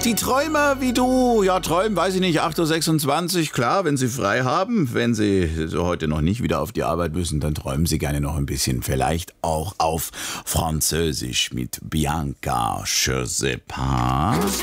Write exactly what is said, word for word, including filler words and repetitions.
Die Träumer wie du, ja träumen, weiß ich nicht, acht Uhr sechsundzwanzig, klar, wenn sie frei haben. Wenn sie so heute noch nicht wieder auf die Arbeit müssen, dann träumen sie gerne noch ein bisschen. Vielleicht auch auf Französisch mit Bianca Je sais pas.